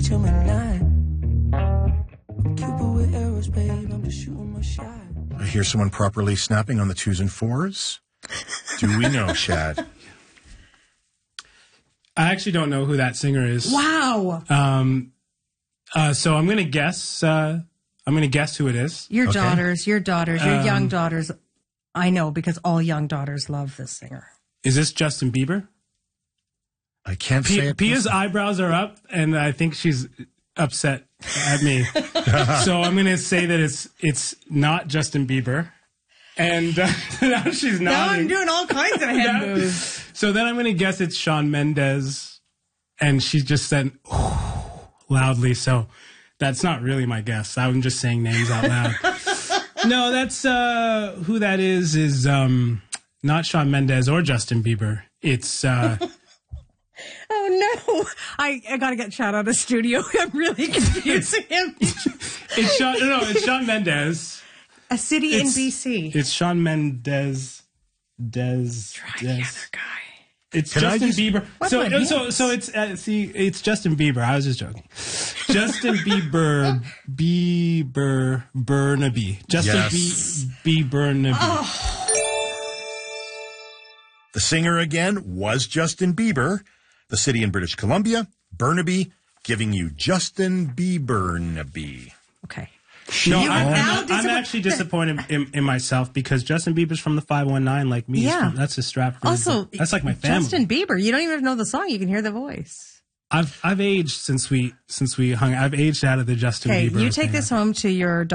Gemini. Cupid with arrows, babe. I'm just shooting my shot. I hear someone properly snapping on the 2s and 4s. Do we know, Shad? I actually don't know who that singer is. Wow. So I'm going to guess. I'm going to guess who it is. Your daughters, your young daughters. I know because all young daughters love this singer. Is this Justin Bieber? I can't say it. Pia's eyebrows are up, and I think she's upset at me. So I'm going to say that it's not Justin Bieber. And now she's nodding. Now I'm doing all kinds of head moves. So then I'm going to guess it's Shawn Mendes. And she just said loudly. So that's not really my guess. I'm just saying names out loud. No, that's who that is not Shawn Mendes or Justin Bieber. It's... Oh, no. I got to get Chad out of studio. I'm really confusing him. It's Shawn Mendes. A city in BC. It's Shawn Mendes. Try the other guy. It's Justin Bieber. So it's Justin Bieber. I was just joking. Justin Bieber, Burnaby. Justin Burnaby. Oh. The singer again was Justin Bieber. The city in British Columbia, Burnaby, giving you Justin Biebernaby. Okay. No, I'm actually disappointed in myself because Justin Bieber's from the 519 like me. Yeah. That's a Stratford. Also, that's like my family. Justin Bieber, you don't even know the song. You can hear the voice. I've aged since we hung. I've aged out of the Justin Bieber. Okay, you take this home to your